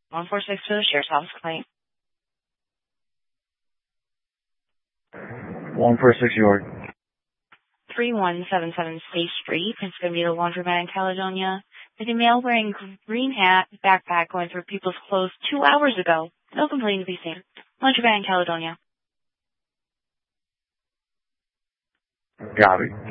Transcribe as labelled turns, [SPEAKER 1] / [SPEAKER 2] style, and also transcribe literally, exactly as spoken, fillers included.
[SPEAKER 1] one four six for the Sheriff's Office complaint.
[SPEAKER 2] one four six York.
[SPEAKER 1] three one seven seven State Street, Pennsylvania Laundromat in Caledonia. There's a male wearing green hat, backpack, going through people's clothes two hours ago. No complaint to be seen. Laundromat in Caledonia.
[SPEAKER 2] Copy.